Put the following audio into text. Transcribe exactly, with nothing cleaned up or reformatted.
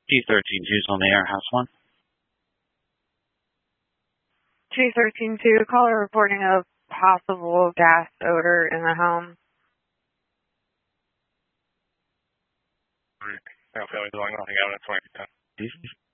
T thirteen two's on the air, house one. T thirteen two, caller reporting a possible gas odor in the home. Family dwelling, nothing evidence, twenty ten.